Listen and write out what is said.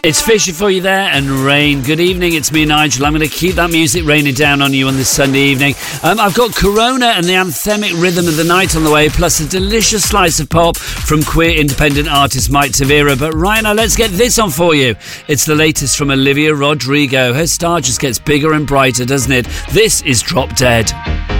It's Fisher for you there, and Rain. Good evening, it's me, Nigel. I'm going to keep that music raining down on you on this Sunday evening. I've got Corona and the anthemic rhythm of the night on the way, plus a delicious slice of pop from queer independent artist Mike Tavera. But right now, let's get this on for you. It's the latest from Olivia Rodrigo. Her star just gets bigger and brighter, doesn't it? This is Drop Dead.